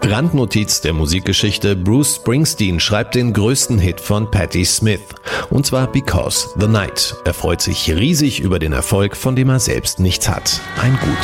Randnotiz der Musikgeschichte: Bruce Springsteen schreibt den größten Hit von Patti Smith. Und zwar Because the Night. Er freut sich riesig über den Erfolg, von dem er selbst nichts hat. Ein guter